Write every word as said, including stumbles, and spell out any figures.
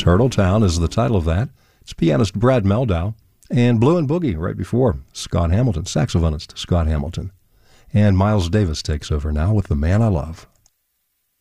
Turtle Town is the title of that. It's pianist Brad Meldau. And Blue and Boogie right before, Scott Hamilton, saxophonist Scott Hamilton. And Miles Davis takes over now with The Man I Love.